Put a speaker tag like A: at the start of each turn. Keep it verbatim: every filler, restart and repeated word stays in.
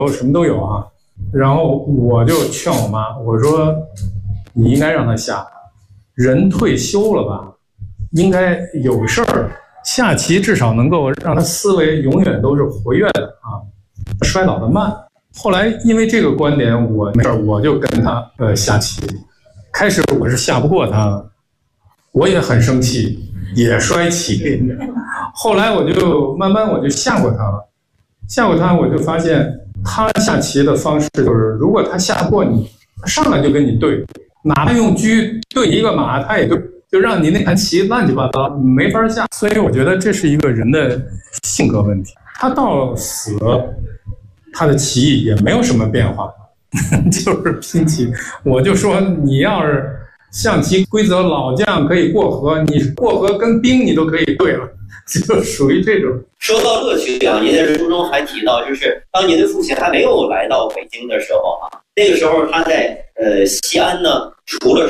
A: 什么都有啊。然后我就劝我妈，我说你应该让他下，人退休了吧，应该有事儿，下棋至少能够让他思维永远都是活跃的啊，衰老的慢。后来因为这个观点，我没事我就跟他呃下棋。开始我是下不过他，我也很生气，也摔棋。后来我就慢慢我就下过他了，下过他我就发现他下棋的方式就是，如果他下不过你，他上来就跟你对，哪怕用车对一个马，他也就就让你那盘棋乱七八糟，没法下。所以我觉得这是一个人的性格问题。他到死，他的棋艺也没有什么变化。就是拼棋，我就说你要是象棋规则老将可以过河，你过河跟兵你都可以对了，就属于这种。
B: 说到乐趣啊，您在书中还提到，就是当您的父亲还没有来到北京的时候啊，那个时候他在呃西安呢，除了